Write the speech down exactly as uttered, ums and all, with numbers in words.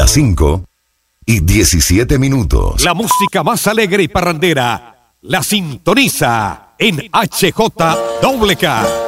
las cinco y diecisiete minutos. La música más alegre y parrandera la sintoniza en H J K K.